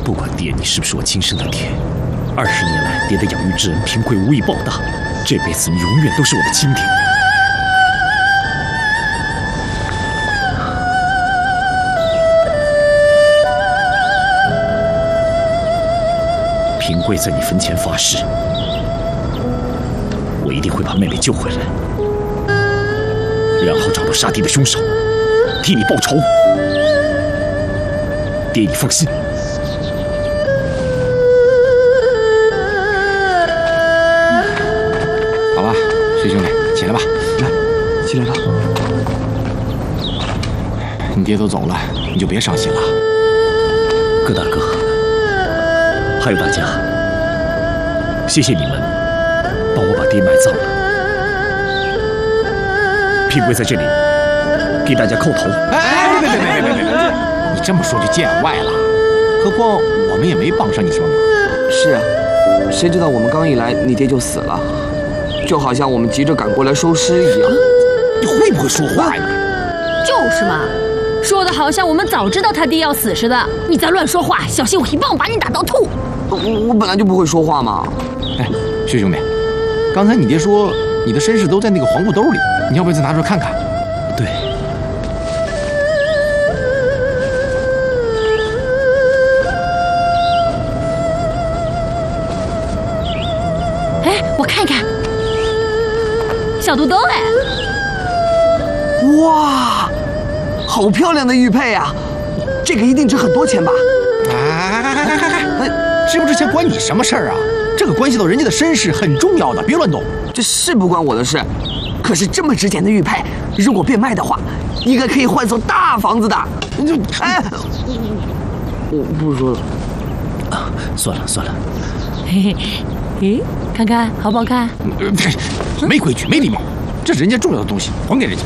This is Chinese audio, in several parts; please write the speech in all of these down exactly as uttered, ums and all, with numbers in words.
不管爹你是不是我亲生的爹，二十年来爹的养育之恩，平贵无以报答，这辈子你永远都是我的亲爹。平贵在你坟前发誓，我一定会把妹妹救回来，然后找到杀爹的凶手，替你报仇。爹，你放心。 好吧，薛兄弟，起来吧， 来，起来吧。 你爹都走了，你就别伤心了。 葛大哥，还有大家，谢谢你们帮我把爹埋葬了。平贵在这里给大家叩头。 哎，别别别别别别别！你这么说就见外了。何况我们也没帮上你什么忙。 是啊，谁知道我们刚一来，你爹就死了，就好像我们急着赶过来收尸一样。 你会不会说话呀？ 就是嘛，说的好像我们早知道他爹要死似的。你再乱说话，小心我一棒把你打到吐。 我我本来就不会说话嘛。 哎，薛兄弟，刚才你爹说你的身世都在那个黄布兜里，你要不要再拿出来看看？ 对。 哎，我看看，小肚兜哎。 哇，好漂亮的玉佩啊！这个一定值很多钱吧？ 哎哎哎哎哎哎，值不值钱关你什么事儿啊？这个关系到人家的身世，很重要的，别乱动。 这是不关我的事，可是这么值钱的玉佩，如果变卖的话，应该可以换艘大房子的。就哎，我不说了。 啊，算了算了。 嘿嘿，咦，看看好不好看？ 没规矩，没礼貌，这是人家重要的东西，还给人家。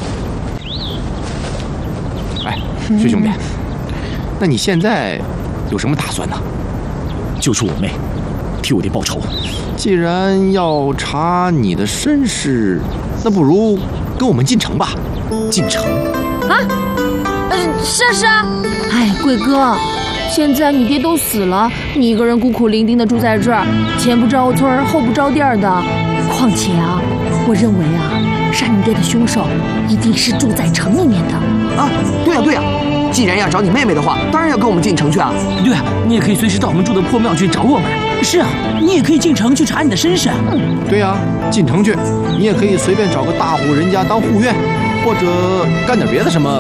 哎，薛兄弟，那你现在有什么打算呢？ 救出我妹，替我爹报仇。 既然要查你的身世，那不如跟我们进城吧。 进城？ 啊？呃，是啊是啊。哎，贵哥，现在你爹都死了，你一个人孤苦伶仃的住在这儿，前不着村后不着店的。况且啊，我认为啊，杀你爹的凶手一定是住在城里面的。 啊，对呀对呀，既然要找你妹妹的话，当然要跟我们进城去啊。 对啊，你也可以随时到我们住的破庙去找我们。是啊，你也可以进城去查你的身世。 嗯，对呀、啊，进城去，你也可以随便找个大户人家当护院，或者干点别的什么